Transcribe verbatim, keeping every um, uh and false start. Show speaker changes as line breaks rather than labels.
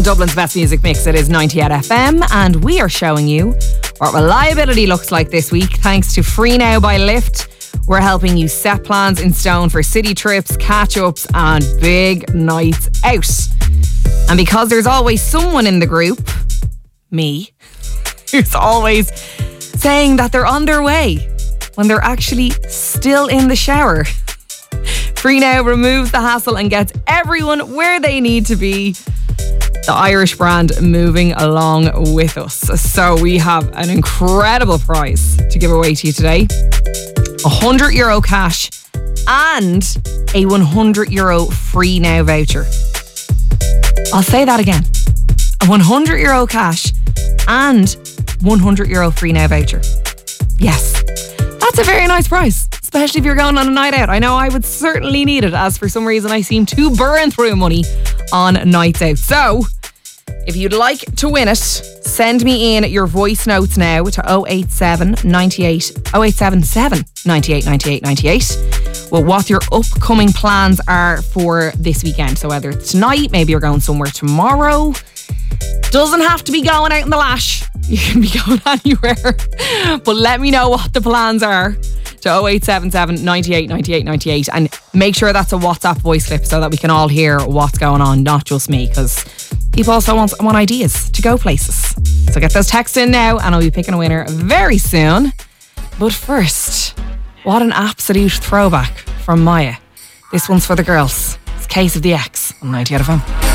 Dublin's best music mix. It is ninety-eight F M, and we are showing you what reliability looks like this week thanks to Free Now by Lyft. We're helping you set plans in stone for city trips, catch-ups and big nights out. And because there's always someone in the group, me, who's always saying that they're on their way when they're actually still in the shower, Free Now removes the hassle and gets everyone where they need to be. The Irish brand moving along with us. So we have an incredible prize to give away to you today. one hundred euro cash and a one hundred euro Free Now voucher. I'll say that again. A one hundred euro cash and one hundred euro Free Now voucher. Yes, that's a very nice price, especially if you're going on a night out. I know I would certainly need it, as for some reason I seem to burn through money on nights out. So if you'd like to win it, send me in your voice notes now to oh eight seven ninety-eight oh eight seven seven ninety-eight ninety-eight ninety-eight. Well, what your upcoming plans are for this weekend. So whether it's tonight, maybe you're going somewhere tomorrow. Doesn't have to be going out in the lash. You can be going anywhere. But let me know what the plans are to oh eight seven seven ninety-eight ninety-eight ninety-eight, and make sure that's a WhatsApp voice clip so that we can all hear what's going on, not just me, because people also want, want ideas to go places. So get those texts in now and I'll be picking a winner very soon. But first, what an absolute throwback from Maya. This one's for the girls. It's Case of the X on ninety-eight F M.